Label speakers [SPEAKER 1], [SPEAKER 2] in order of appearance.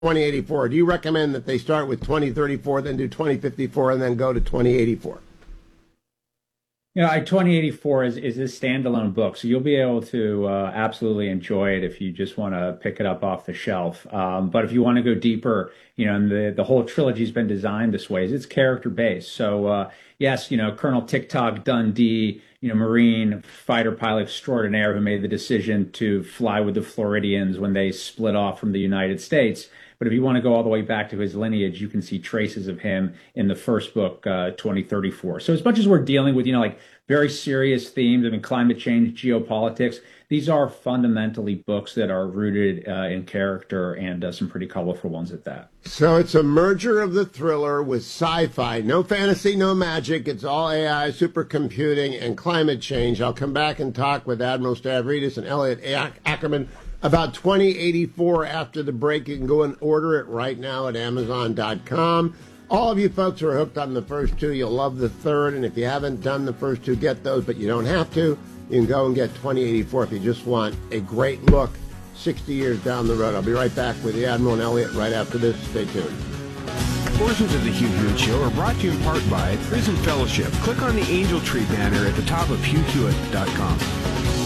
[SPEAKER 1] 2084? Do you recommend that they start with 2034, then do 2054, and then go to 2084?
[SPEAKER 2] 2084 is a standalone book, so you'll be able to absolutely enjoy it if you just want to pick it up off the shelf. But if you want to go deeper, and the whole trilogy's been designed this way, it's character based. So yes, Colonel Tick-Tock Dundee, Marine fighter pilot extraordinaire who made the decision to fly with the Floridians when they split off from the United States. But if you want to go all the way back to his lineage, you can see traces of him in the first book, 2034. So as much as we're dealing with, very serious themes, climate change, geopolitics, these are fundamentally books that are rooted in character and some pretty colorful ones at that.
[SPEAKER 1] So it's a merger of the thriller with sci-fi. No fantasy, no magic. It's all AI, supercomputing, and climate change. I'll come back and talk with Admiral Stavridis and Elliot Ackerman about 2084 after the break. You can go and order it right now at Amazon.com. All of you folks who are hooked on the first two, you'll love the third. And if you haven't done the first two, get those, but you don't have to. You can go and get 2084 if you just want a great look 60 years down the road. I'll be right back with the Admiral and Elliot right after this. Stay tuned.
[SPEAKER 3] Portions of the Hugh Hewitt Show are brought to you in part by Prison Fellowship. Click on the Angel Tree banner at the top of HughHewitt.com.